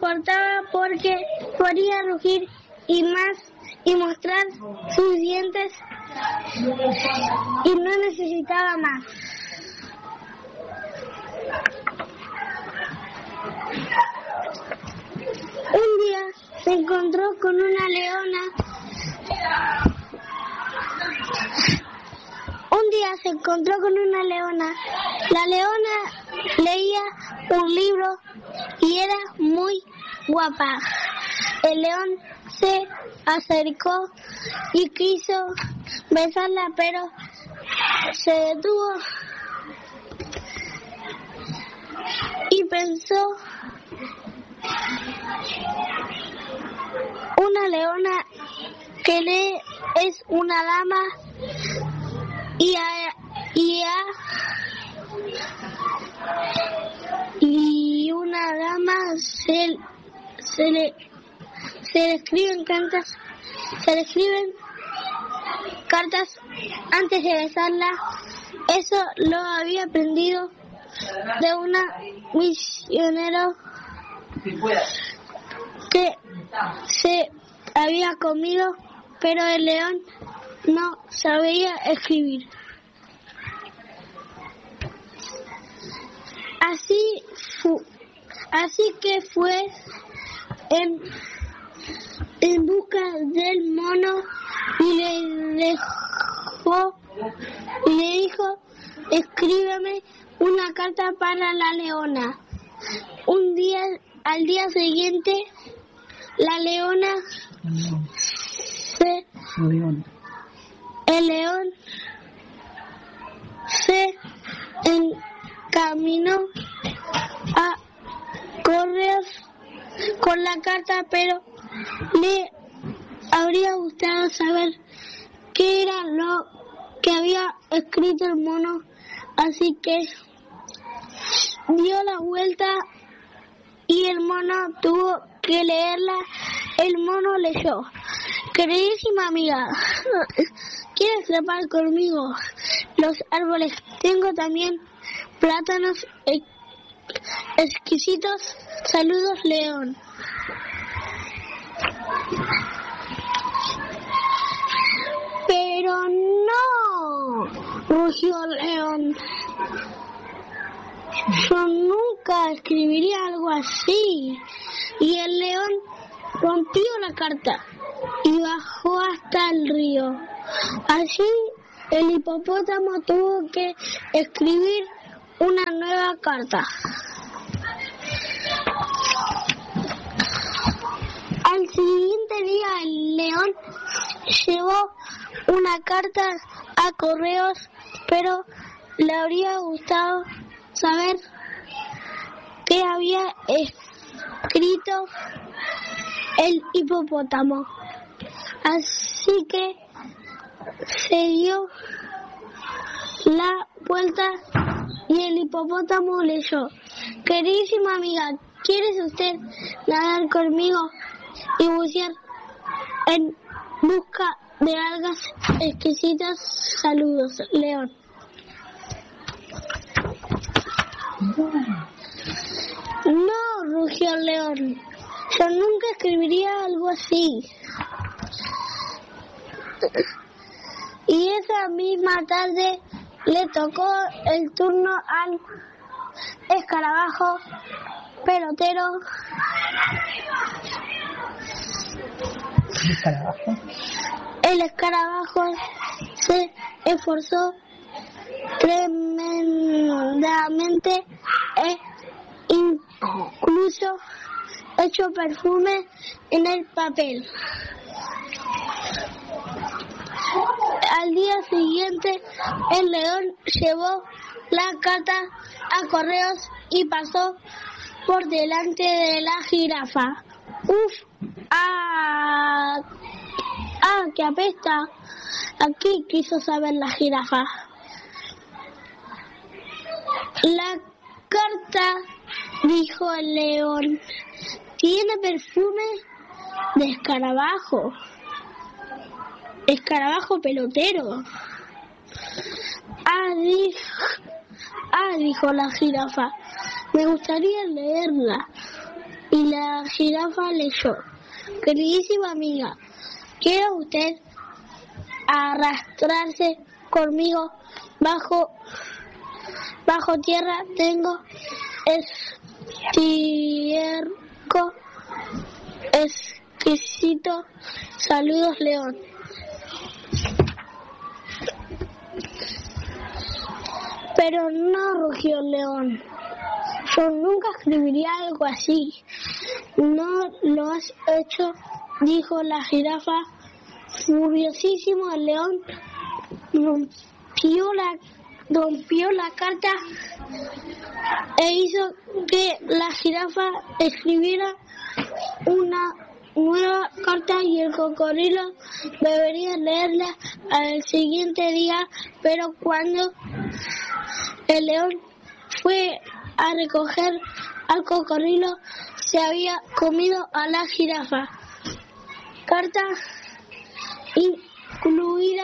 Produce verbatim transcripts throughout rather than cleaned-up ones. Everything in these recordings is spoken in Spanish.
importaba porque podía rugir y más y mostrar sus dientes y no necesitaba más. Un día se encontró con una leona. Un día se encontró con una leona. La leona leía un libro y era muy guapa. El león se acercó y quiso besarla, pero se detuvo y pensó: una leona que lee es una dama y a, y a, y una dama se se le se le escriben cartas se le escriben cartas antes de besarla. Eso lo había aprendido de una misionero que se había comido, pero el león no sabía escribir. Así fu, así que fue en, en busca del mono y le dejó y le dijo: escríbeme una carta para la leona. Un día, al día siguiente, la leona se, el león se encaminó a correos con la carta, pero le habría gustado saber qué era lo que había escrito el mono, así que dio la vuelta y el mono tuvo que leerla. El mono leyó: queridísima amiga, ¿quieres trepar conmigo los árboles? Tengo también plátanos ex- exquisitos. Saludos, león. Pero no, rugió el león. Yo nunca escribiría algo así. Y el león rompió la carta y bajó hasta el río. Allí el hipopótamo tuvo que escribir una nueva carta. Al siguiente día el león llevó una carta a correos, pero le habría gustado saber qué había escrito el hipopótamo. Así que se dio la vuelta y el hipopótamo leyó: queridísima amiga, ¿quieres usted nadar conmigo y bucear en busca de algas exquisitas? Saludos, león. No, rugió el león. Yo nunca escribiría algo así. Y esa misma tarde le tocó el turno al escarabajo pelotero. ¿El escarabajo? El escarabajo se esforzó tremendamente e incluso echó perfume en el papel. Al día siguiente, el león llevó la carta a correos y pasó por delante de la jirafa. ¡Uf! ¡Ah! ¡Ah, que apesta! Aquí quiso saber la jirafa. La carta, dijo el león, tiene perfume de escarabajo. Escarabajo pelotero. Ah, dijo, ah, dijo la jirafa, me gustaría leerla. y la jirafa leyó: queridísima amiga, ¿quiere usted arrastrarse conmigo bajo bajo tierra? Tengo estiércol exquisito. Saludos, León. Pero no, rugió el león. Yo nunca escribiría algo así. No lo has hecho, dijo la jirafa. Furiosísimo, el león rompió la, rompió la carta e hizo que la jirafa escribiera una nueva carta y el cocodrilo debería leerla al siguiente día. Pero cuando el león fue a recoger al cocodrilo, se había comido a la jirafa. Carta incluida.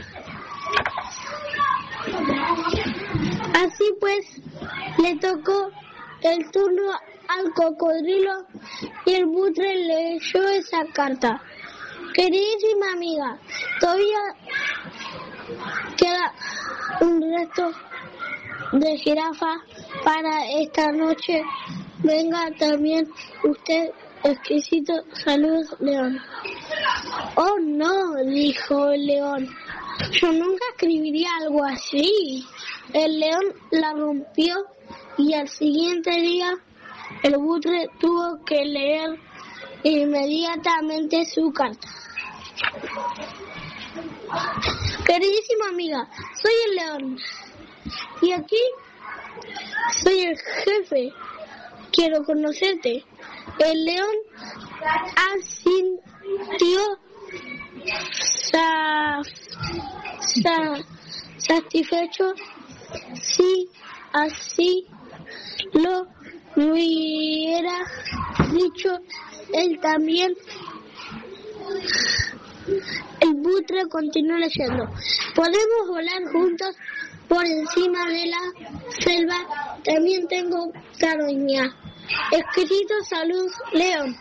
Así pues, le tocó el turno al cocodrilo y el buitre leyó esa carta. Queridísima amiga, todavía queda un resto de jirafa para esta noche. Venga también usted, exquisito. Saludos, León. Oh no, dijo el león, yo nunca escribiría algo así. El león la rompió y al siguiente día el buitre tuvo que leer inmediatamente su carta. Queridísima amiga, soy el león y aquí soy el jefe. Quiero conocerte. El león asintió sa, sa, satisfecho. Si así lo hubiera dicho él también. El buitre continuó leyendo: podemos volar juntos por encima de la selva. También tengo caroña. Escrito, salud, León.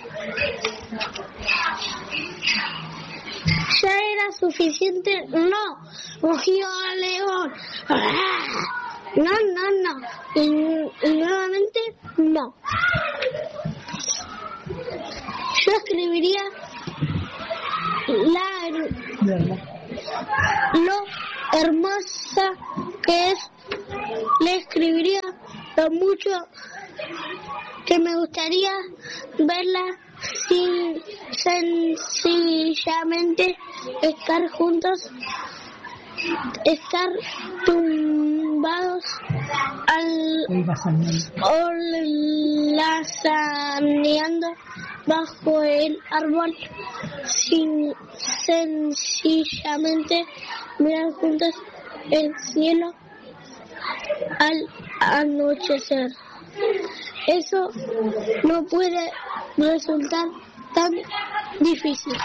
¿Ya era suficiente? No, rugió al león. No, no, no. Y, y nuevamente, no. Yo escribiría la, lo hermosa que es. Le escribiría lo mucho que me gustaría verla, sin sencillamente estar juntos, estar tumbados al o lazaneando bajo el árbol, sin sencillamente mirar juntos el cielo al anochecer. Eso no puede resultar tan difícil.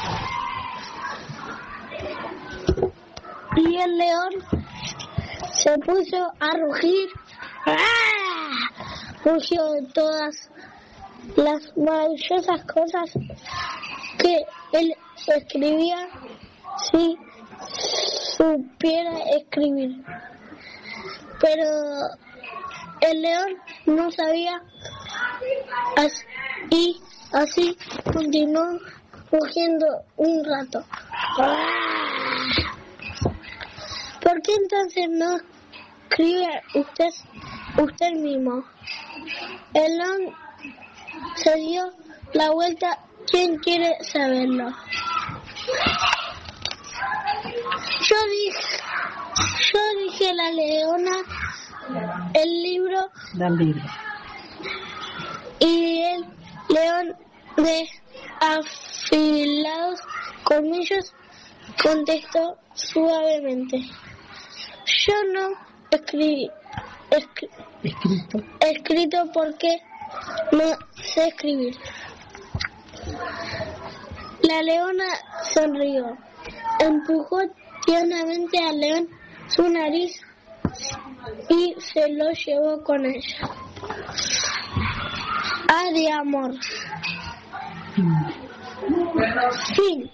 Y el león se puso a rugir. ¡Ah! Rugió de todas las maravillosas cosas que él escribía si supiera escribir. Pero el león no sabía, y así continuó rugiendo un rato. ¿Por qué entonces no escribe usted usted mismo? El león se dio la vuelta. ¿Quién quiere saberlo? Yo dije, yo dije la leona. El libro, libro y el león de afilados colmillos contestó suavemente: yo no escribí escri, escrito escrito porque no sé escribir. La leona sonrió, empujó tiernamente al león su nariz y se lo llevó con ella. A de amor. Fin.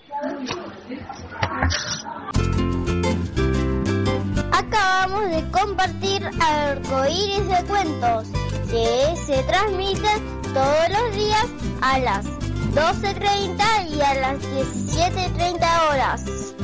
Acabamos de compartir Arcoíris de Cuentos, que se transmiten todos los días a las doce treinta y a las diecisiete treinta horas.